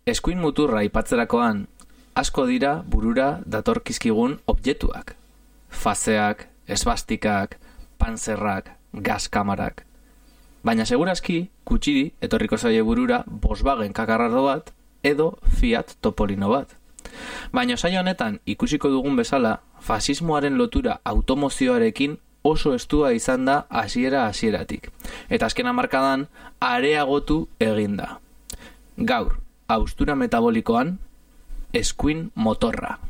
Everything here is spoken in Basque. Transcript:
Eskuin muturra aipatzerakoan, asko dira burura datorkizkigun objektuak. Fazeak, esbastikak, panzerrak, gaskamarak. Baina segurazki, kutsiri etorriko zaie burura Volkswagen kakarrardo bat edo Fiat Topolino bat. Baina saio honetan ikusiko dugun bezala, fasismoaren lotura automozioarekin oso estua izan da hasieratik. Eta azken hamarkadan areagotu egin da. Gaur, haustura metabolikoan, eskuin motorra.